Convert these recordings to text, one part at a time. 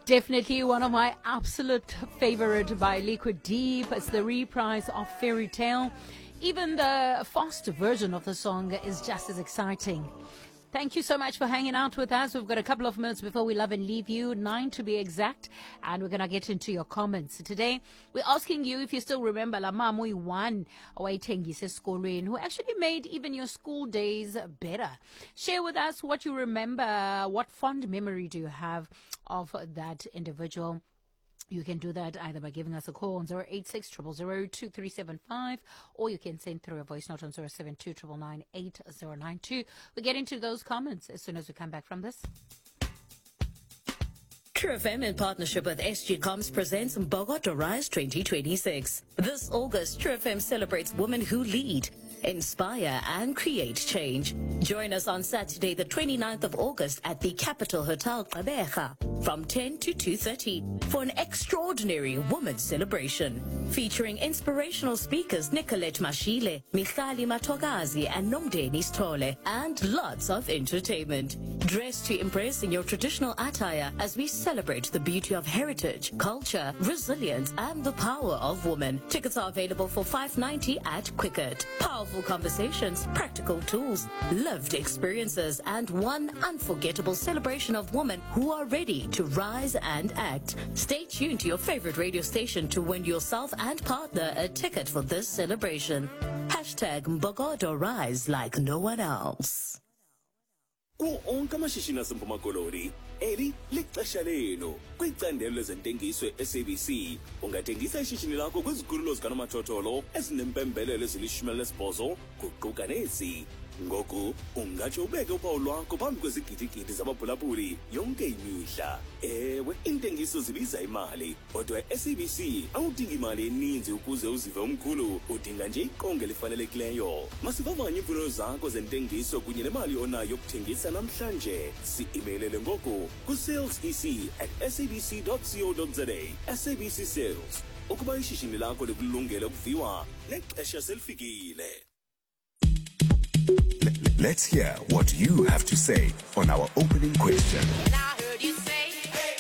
Definitely one of my absolute favorite by Liquid Deep. It's the reprise of Fairy Tale. Even the faster version of the song is just as exciting. Thank you so much for hanging out with us. We've got a couple of minutes before we love and leave you, 9 to be exact, and we're going to get into your comments. Today, we're asking you if you still remember la mama one awayithengisa esikolweni who actually made even your school days better. Share with us what you remember. What fond memory do you have of that individual? You can do that either by giving us a call on 086 000 2375, or you can send through a voice note on 072 999 8092. We'll get into those comments as soon as we come back from this. True FM in partnership with SG Comms presents Bogota Rise 2026. This August, True FM celebrates women who lead, inspire and create change. Join us on Saturday the 29th of August at the Capital Hotel Gqeberha from 10 to 2:30 for an extraordinary women's celebration featuring inspirational speakers Nicolette Mashile, Michali Matogazi and Nomdeni Stole, and lots of entertainment. Dress to impress in your traditional attire as we celebrate the beauty of heritage, culture, resilience and the power of women. Tickets are available for $5.90 at Quicket. Powerful conversations, practical tools, lived experiences, and one unforgettable celebration of women who are ready to rise and act. Stay tuned to your favorite radio station to win yourself and partner a ticket for this celebration. Hashtag Mbogodo Rise like no one else. Onke amashishini aseMpuma Koloni eli lixesha lenu kwicandelo lezentengiso SABC. Ungathengisa ishishini lakho kwizikhululo zikanomathotholo ezinempembelelo ezili-18 kuquka nezi. Ngoku ungatsho ubeke uphawu lwakho phambi kwezigidigidi zabaphulaphuli yonke imihla. Ewe, intengiso zibiza imali, kodwa SABC awudingi imali eninzi ukuze uzive umkhulu, udinga nje iqonga elifanelekileyo. Masivavanye iimfuno zakho zentengiso kunye nemali onayo yokuthengisa namhlanje. Si-imeilele ngoku kusalesec@sabc.co.za. SABC Sales, ukuba ishishini lakho likulungele ukuviwa, nexesha selifikile. Let's hear what you have to say on our opening question. And I heard you say, hey,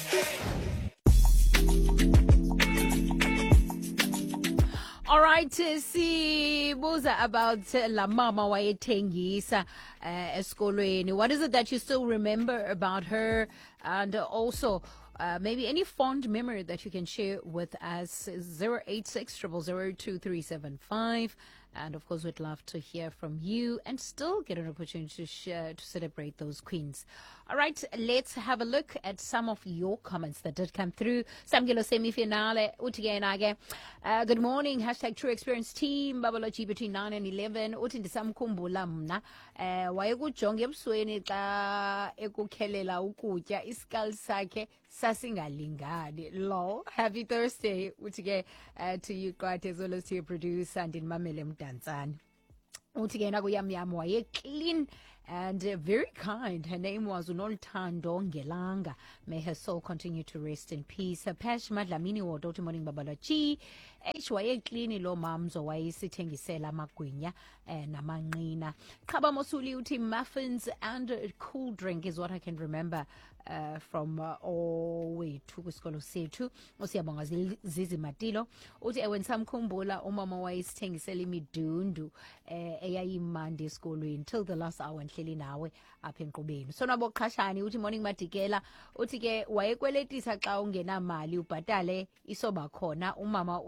hey. All right, sibuza about la mama wayethengisa esikolweni. What is it that you still remember about her? And also, maybe any fond memory that you can share with us. 086 000 2375. And of course, we'd love to hear from you and still get an opportunity to share, to celebrate those queens. All right, let's have a look at some of your comments that did come through. Samgelo semi-finale. Good morning. Hashtag True Experience Team. Babalochi between 9 and 11. Uti ndisamkhumbula mna. Wayekujonga ebusweni xa ekukhelela ukutya isikali sakhe sasingalingani. Lo. Happy Thursday. Uti to you, Qwathe, as well as to your producer and in Mamele Mdantsane. Uthi ke nakuyam yam waye clean and very kind. Her name was Unolthando Ngelanga. May her soul continue to rest in peace. Pash Madlamini Wodoti Morning Babalachi. Waye clean lo mamzo waye sithengisela amagwinya namanqina. Khaba Mosuli uthi muffins and a cool drink is what I can remember from owethu kwisikolo sethu. Usiyabonga Zizi Matilo. Uthi ewensamkhumbula umama wayesithengisela imidundu eyayimandi esikolweni till the last hour nhleli nawe apha enkqubeni. Sonwabo Qhashani uthi morning Madikela. Uthi ke wayekweletisa xa ungenamali ubhatale isoba khona umama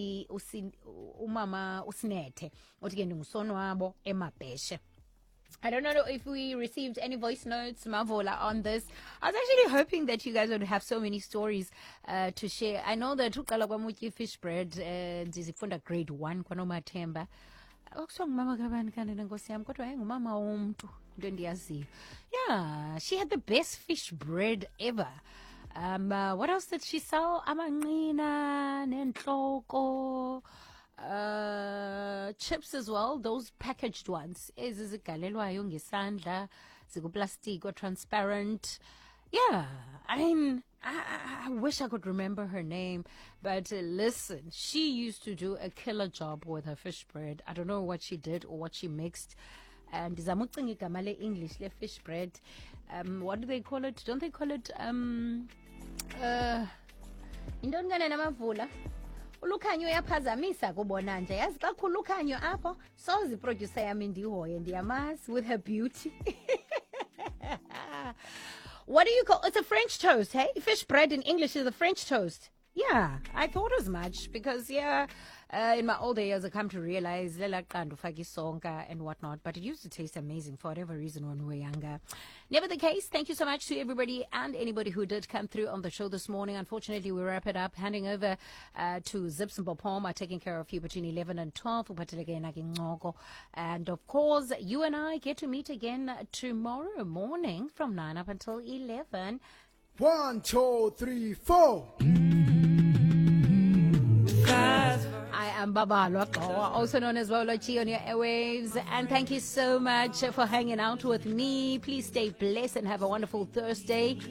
umama usinethe. Uthi ke ndingusonwabo eMabheshe. I don't know if we received any voice notes, Mavola, on this. I was actually hoping that you guys would have so many stories to share. I know that Ukala Kwamuki fish bread ndizifunda grade 1 kwanomathemba. Akuswa ngumama kabani kanti nenkosi yami kodwa ayengumama womuntu into endiyaziyo. Yeah, she had the best fish bread ever. What else did she sell? Amanqina nenhloko. Chips as well, those packaged ones. Ezizigalelwayo ngesandla, zikuplastic or transparent. Yeah, I mean, I wish I could remember her name, but listen, she used to do a killer job with her fish bread. I don't know what she did or what she mixed. And Zamutingi Gamale English, le fish bread. What do they call it? Don't they call it Intoni kane namavula? Ulukhanyo uyaphazamisa kubona nje. Yazi xa kukhulu ukhanyo apho, soze iproducer yami ndihoye ndiyamazi with her beauty. What do you call it's a French toast, hey? Fish bread in English is a French toast. Yeah, I thought as much because in my older years I come to realize lelaqanda ufaka isonka and whatnot, but it used to taste amazing for whatever reason when we were younger. Never the case. Thank you so much to everybody and anybody who did come through on the show this morning. Unfortunately, we wrap it up, handing over to Zips and Bopoma, taking care of you between 11 and 12. And of course, you and I get to meet again tomorrow morning from 9 up until 11. 1, 2, 3, 4. I am Babalwa Kawa, also known as Wolochi on your airwaves. And thank you so much for hanging out with me. Please stay blessed and have a wonderful Thursday.